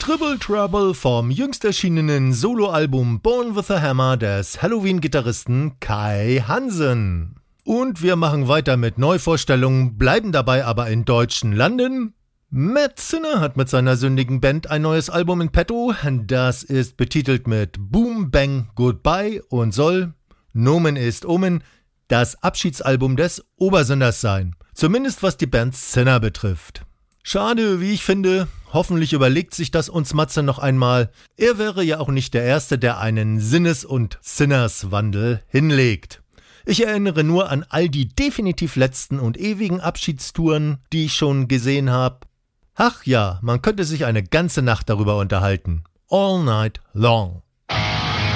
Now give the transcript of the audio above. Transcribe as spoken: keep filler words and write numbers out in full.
Triple Trouble vom jüngst erschienenen Soloalbum Born with a Hammer des Halloween-Gitarristen Kai Hansen. Und wir machen weiter mit Neuvorstellungen, bleiben dabei aber in deutschen Landen. Matt Sinner hat mit seiner sündigen Band ein neues Album in petto. Das ist betitelt mit Boom Bang Goodbye und soll, Nomen ist Omen, das Abschiedsalbum des Obersünders sein. Zumindest was die Band Sinner betrifft. Schade, wie ich finde. Hoffentlich überlegt sich das uns Matze noch einmal. Er wäre ja auch nicht der Erste, der einen Sinnes- und Sinnerswandel hinlegt. Ich erinnere nur an all die definitiv letzten und ewigen Abschiedstouren, die ich schon gesehen habe. Ach ja, man könnte sich eine ganze Nacht darüber unterhalten. All night long.